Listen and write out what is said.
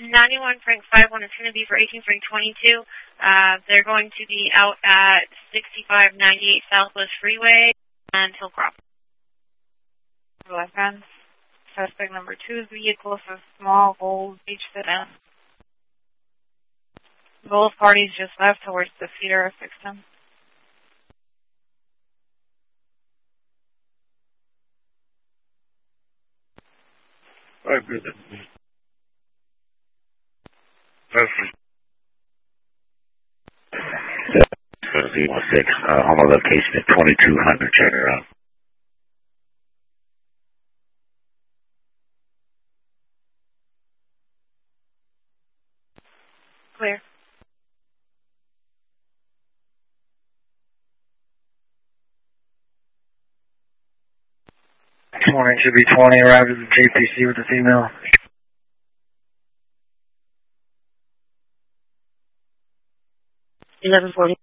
91 Frank 51 is going to be for 18 Frank 22. They're going to be out at 6598 Southwest Freeway and Hillcrop. Left-hand. Suspect number 2's vehicle is a small gold beach sedan. Both parties just left towards the Cedar of Fixton. Z16, home location at 2200, check her out. Clear. Morning, should be 20, arrived at the JPC with the female. 1140.